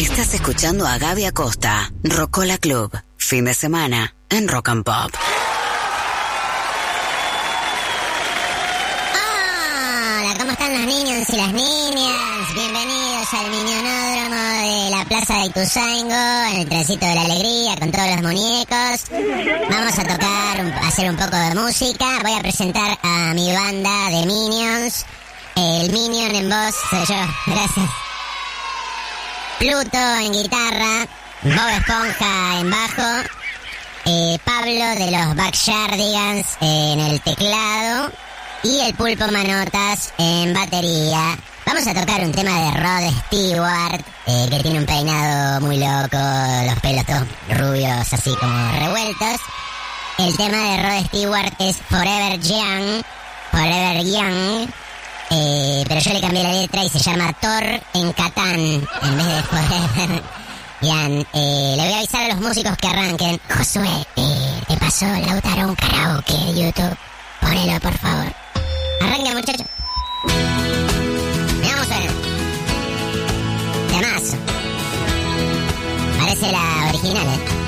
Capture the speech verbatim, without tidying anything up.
Estás escuchando a Gaby Acosta, Rocola Club, fin de semana en Rock and Pop. Hola, ¿cómo están los niños y las niñas? Bienvenidos al Minionódromo de la Plaza de Ituzaingó, en el trencito de la alegría, con todos los muñecos. Vamos a tocar, un, a hacer un poco de música. Voy a presentar a mi banda de Minions. El Minion en voz soy yo, gracias. Pluto en guitarra, Bob Esponja en bajo, eh, Pablo de los Backyardigans en el teclado y el Pulpo Manotas en batería. Vamos a tocar un tema de Rod Stewart, eh, que tiene un peinado muy loco, los pelos todos rubios así como revueltos. El tema de Rod Stewart es Forever Young, Forever Young. Eh, pero yo le cambié la letra y se llama Thor en Catán en vez de Forever Young. Eh, le voy a avisar a los músicos que arranquen. Josué, eh, te pasó Lautaro un karaoke de YouTube. Ponelo, por favor. Arranca, muchacho. Veamos a ver. Temazo. Parece la original, ¿eh?